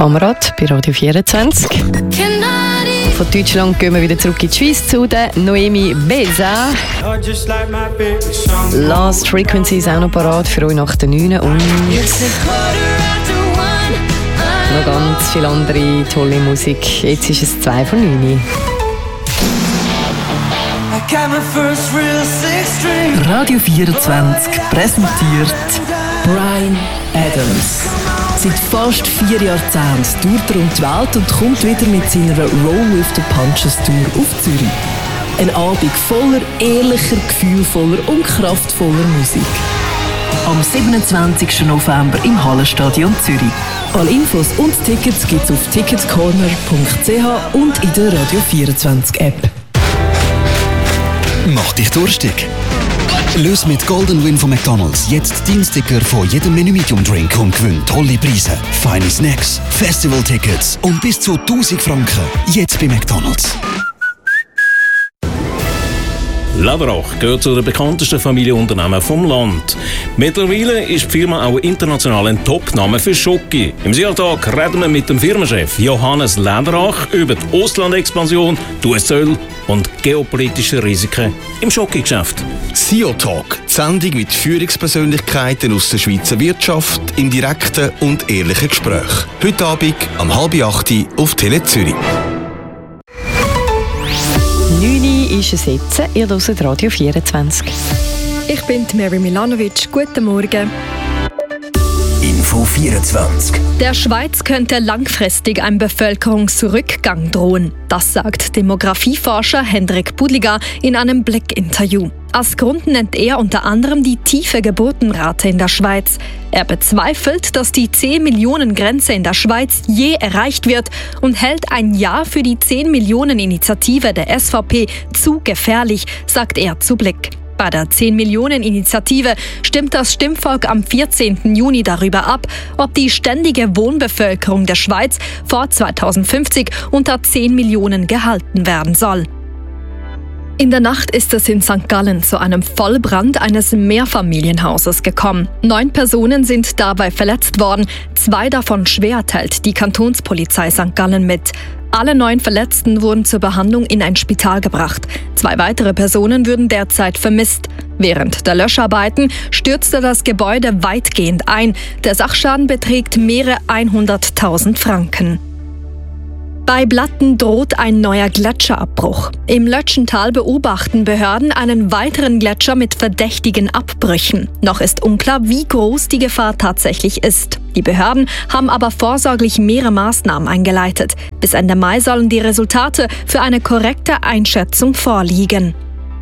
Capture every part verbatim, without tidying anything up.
Amrad bei Radio vierundzwanzig. Von Deutschland gehen wir wieder zurück in die Schweiz zu der Noemi Beza. Last Frequency ist auch noch parat für euch nach der neun und noch ganz viel andere tolle Musik. Jetzt ist es zwei von neun. Radio vierundzwanzig präsentiert Bryan Adams. Seit fast vier Jahrzehnten tourt er um die Welt und kommt wieder mit seiner Roll with the Punches Tour auf Zürich. Ein Abend voller ehrlicher, gefühlvoller und kraftvoller Musik. Am siebenundzwanzigsten November im Hallenstadion Zürich. Alle Infos und Tickets gibt's auf ticketcorner punkt c h und in der Radio vierundzwanzig App. Mach dich durstig. Löse mit Golden Win von McDonald's jetzt Dienststicker von jedem Menü Medium Drink und gewinn tolle Preise, feine Snacks, Festival-Tickets und bis zu tausend Franken. Jetzt bei McDonald's. Läderach gehört zu den bekanntesten Familienunternehmen vom Land. Mittlerweile ist die Firma auch international ein Top-Name für Schoki. Im Siatag reden wir mit dem Firmenchef Johannes Läderach über die Auslandexpansion, die U S-Zölle und geopolitische Risiken im Schoki-Geschäft. S E O Talk, die Sendung mit Führungspersönlichkeiten aus der Schweizer Wirtschaft im direkten und ehrlichen Gespräch. Heute Abend um halb acht auf Tele Zürich. neun Uhr ist es jetzt. Ihr hört Radio vierundzwanzig. Ich bin Mary Milanovic. Guten Morgen. Info vierundzwanzig. Der Schweiz könnte langfristig ein Bevölkerungsrückgang drohen. Das sagt Demografieforscher Hendrik Budliger in einem Blick-Interview. Als Grund nennt er unter anderem die tiefe Geburtenrate in der Schweiz. Er bezweifelt, dass die zehn-Millionen-Grenze in der Schweiz je erreicht wird und hält ein Ja für die zehn-Millionen-Initiative der S V P zu gefährlich, sagt er zu Blick. Bei der zehn-Millionen-Initiative stimmt das Stimmvolk am vierzehnten Juni darüber ab, ob die ständige Wohnbevölkerung der Schweiz vor zweitausendfünfzig unter zehn Millionen gehalten werden soll. In der Nacht ist es in Sankt Gallen zu einem Vollbrand eines Mehrfamilienhauses gekommen. Neun Personen sind dabei verletzt worden. Zwei davon schwer, teilt die Kantonspolizei Sankt Gallen mit. Alle neun Verletzten wurden zur Behandlung in ein Spital gebracht. Zwei weitere Personen würden derzeit vermisst. Während der Löscharbeiten stürzte das Gebäude weitgehend ein. Der Sachschaden beträgt mehrere hunderttausend Franken. Bei Blatten droht ein neuer Gletscherabbruch. Im Lötschental beobachten Behörden einen weiteren Gletscher mit verdächtigen Abbrüchen. Noch ist unklar, wie groß die Gefahr tatsächlich ist. Die Behörden haben aber vorsorglich mehrere Maßnahmen eingeleitet. Bis Ende Mai sollen die Resultate für eine korrekte Einschätzung vorliegen.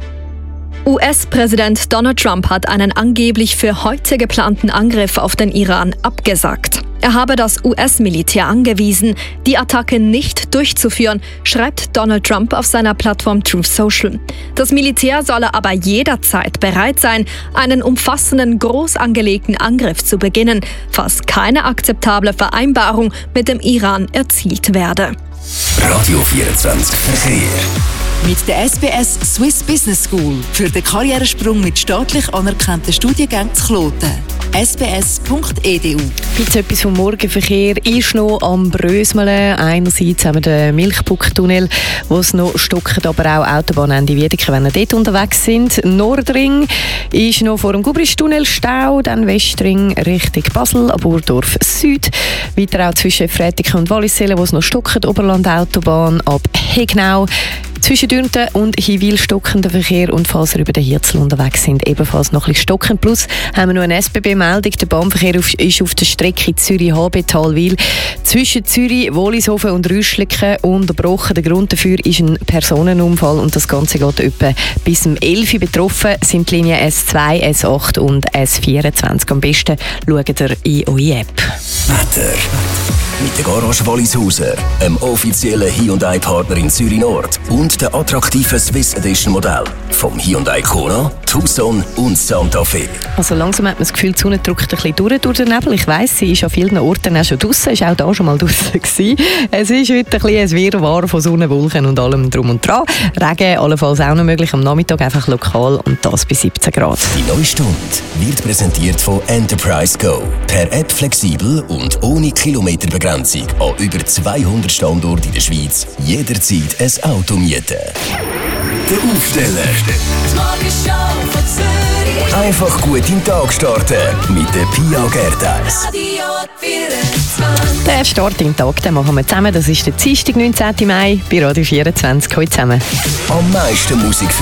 U S-Präsident Donald Trump hat einen angeblich für heute geplanten Angriff auf den Iran abgesagt. Er habe das U S-Militär angewiesen, die Attacke nicht durchzuführen, schreibt Donald Trump auf seiner Plattform Truth Social. Das Militär solle aber jederzeit bereit sein, einen umfassenden, groß angelegten Angriff zu beginnen, falls keine akzeptable Vereinbarung mit dem Iran erzielt werde. Radio vierundzwanzig Verkehr. Mit der S B S Swiss Business School für den Karrieresprung mit staatlich anerkannten Studiengängen zu Kloten. s b s punkt e d u. Jetzt etwas vom Morgenverkehr ist noch am Brösmelen. Einerseits haben wir den Milchbucktunnel, wo es noch stockt, aber auch Autobahnende Wiedeke, wenn ihr dort unterwegs sind. Nordring ist noch vor dem Gubristunnel Stau, dann Westring Richtung Basel, Burdorf Süd. Weiter auch zwischen Frätiken und Wallisellen, wo es noch stockt, Oberland-Autobahn ab Hegnau. Zwischen Dürnten und Hiwil stockender Verkehr und falls ihr über den Hirzel unterwegs sind, ebenfalls noch ein bisschen stockend. Plus haben wir noch eine S B B-Meldung. Der Bahnverkehr ist auf der Strecke Zürich-Habe-Talwil zwischen Zürich, Wollishofen und Rüschliken unterbrochen. Der Grund dafür ist ein Personenunfall und das Ganze geht etwa bis zum elf Uhr. Betroffen sind die Linien S zwei, S acht und S vierundzwanzig. Am besten schaut ihr in eure App. Wetter. Mit der Garage Wallishausen, einem offiziellen Hyundai-Partner in Zürich Nord und der attraktiven Swiss Edition Modell vom Hyundai Kona, Tucson und Santa Fe. Also langsam hat man das Gefühl, die Sonne drückt ein bisschen durch, durch den Nebel. Ich weiss, sie ist an vielen Orten auch schon draussen, ist auch da schon mal draussen gewesen. Es ist heute ein bisschen ein Wirrwarr von Sonne, Wolken und allem drum und dran. Regen allenfalls auch noch möglich am Nachmittag, einfach lokal und das bis siebzehn Grad. Die neue Stunde wird präsentiert von Enterprise Go. Per App flexibel und ohne Kilometerbegrenzung Länderbegrenzung an über zweihundert Standorten in der Schweiz jederzeit ein Auto mieten. Der Aufsteller. Die Morgenshow von Zürich. Einfach gut in den Tag starten mit der Pia Gertais. Radio vierundzwanzig. Der Start in den Tag, den machen wir zusammen. Das ist der Dienstag, neunzehnten Mai bei Radio vierundzwanzig. Heute zusammen. Am meisten Musik für